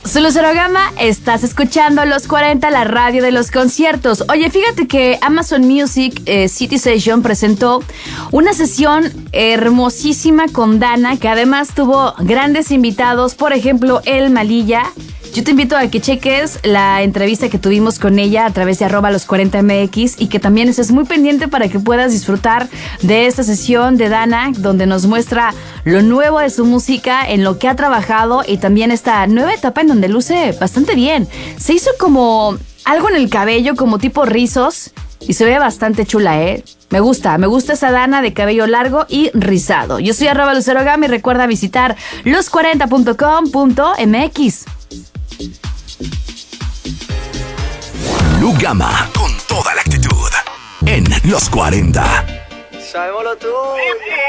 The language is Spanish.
Soy Lucero Gama, estás escuchando Los 40, la radio de los conciertos. Oye, fíjate que Amazon Music City Session presentó una sesión hermosísima con Dana, que además tuvo grandes invitados, por ejemplo, El Malilla. Yo te invito a que cheques la entrevista que tuvimos con ella a través de @los40mx y que también estés muy pendiente para que puedas disfrutar de esta sesión de Dana, donde nos muestra lo nuevo de su música, en lo que ha trabajado y también esta nueva etapa en donde luce bastante bien. Se hizo como algo en el cabello, como tipo rizos, y se ve bastante chula, ¿eh? Me gusta esa Dana de cabello largo y rizado. Yo soy @lucerogama y recuerda visitar los40.com.mx. Lu Gama, con toda la actitud, en Los 40. Sabemos lo tuyo.